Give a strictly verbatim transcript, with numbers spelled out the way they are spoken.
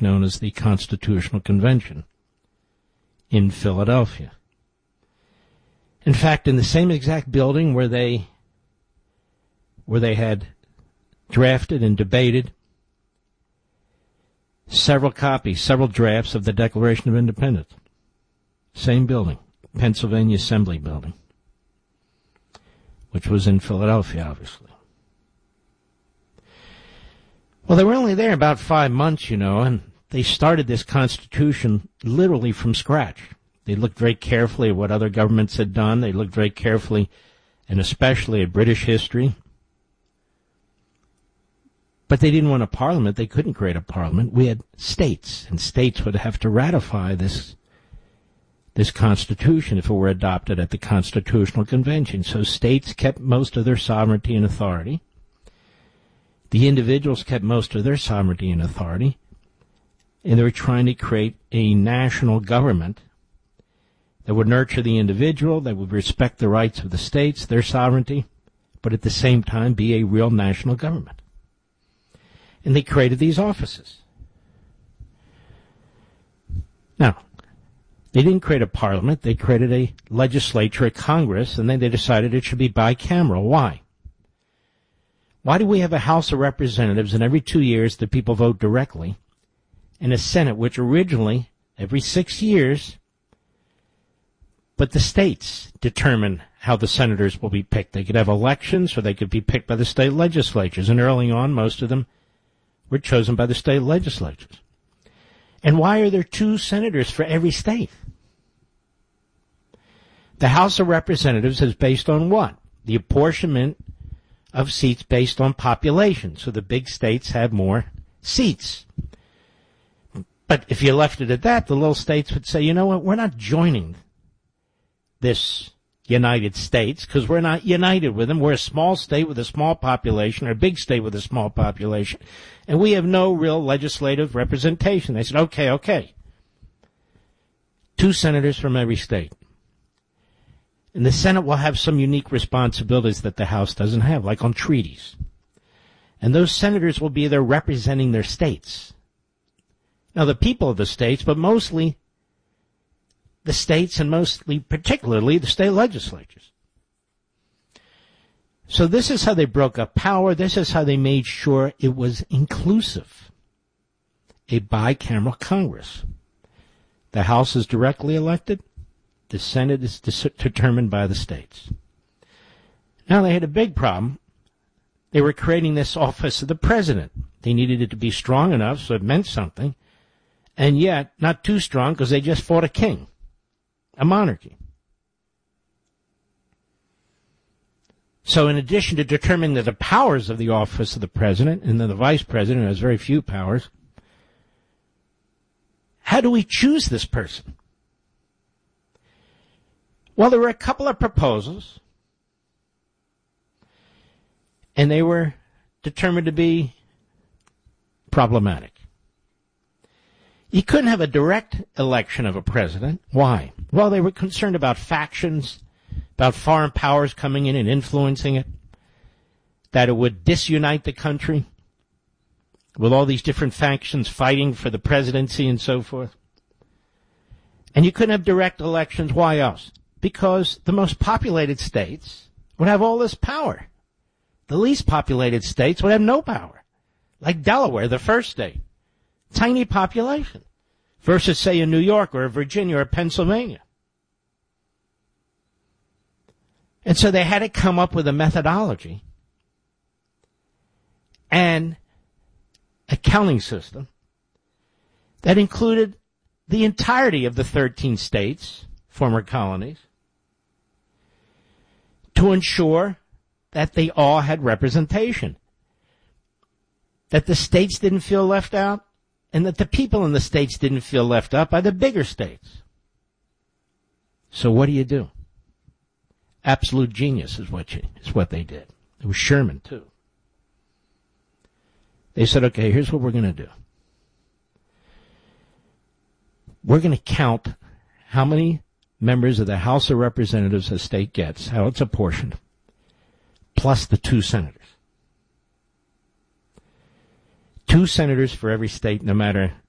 known as the Constitutional Convention in Philadelphia. In fact, in the same exact building where they where they had drafted and debated several copies, several drafts of the Declaration of Independence. Same building, Pennsylvania Assembly Building, which was in Philadelphia, obviously. Well, they were only there about five months, you know, and they started this Constitution literally from scratch. They looked very carefully at what other governments had done. They looked very carefully, and especially at British history. But they didn't want a parliament. They couldn't create a parliament. We had states, and states would have to ratify this this Constitution if it were adopted at the Constitutional Convention. So states kept most of their sovereignty and authority. The individuals kept most of their sovereignty and authority. And they were trying to create a national government that would nurture the individual, that would respect the rights of the states, their sovereignty, but at the same time be a real national government. And they created these offices. Now, they didn't create a parliament. They created a legislature, a Congress, and then they decided it should be bicameral. Why? Why do we have a House of Representatives and every two years the people vote directly, and a Senate, which originally, every six years, but the states determine how the senators will be picked. They could have elections, or they could be picked by the state legislatures, and early on, most of them were chosen by the state legislatures. And why are there two senators for every state? The House of Representatives is based on what? The apportionment of seats based on population. So the big states have more seats. But if you left it at that, the little states would say, you know what, we're not joining this United States because we're not united with them. We're a small state with a small population, or a big state with a small population, and we have no real legislative representation. They said, okay, okay. Two senators from every state. And the Senate will have some unique responsibilities that the House doesn't have, like on treaties. And those senators will be there representing their states. Now, the people of the states, but mostly the states, and mostly, particularly, the state legislatures. So this is how they broke up power. This is how they made sure it was inclusive. A bicameral Congress. The House is directly elected. The Senate is dis- determined by the states. Now, they had a big problem. They were creating this office of the president. They needed it to be strong enough so it meant something, and yet not too strong because they just fought a king. A monarchy. So in addition to determining the powers of the office of the president, and then the vice president has very few powers, how do we choose this person? Well, there were a couple of proposals, and they were determined to be problematic. You couldn't have a direct election of a president. Why? Well, they were concerned about factions, about foreign powers coming in and influencing it, that it would disunite the country with all these different factions fighting for the presidency and so forth. And you couldn't have direct elections. Why else? Because the most populated states would have all this power. The least populated states would have no power. Like Delaware, the first state. Tiny population. Versus, say, in New York or Virginia or Pennsylvania. And so they had to come up with a methodology and a counting system that included the entirety of the thirteen states, former colonies, to ensure that they all had representation, that the states didn't feel left out, and that the people in the states didn't feel left out by the bigger states. So what do you do? Absolute genius is what you, is what they did. It was Sherman, too. They said, okay, here's what we're going to do. We're going to count how many members of the House of Representatives a state gets, how it's apportioned, plus the two senators. Two senators for every state, no matter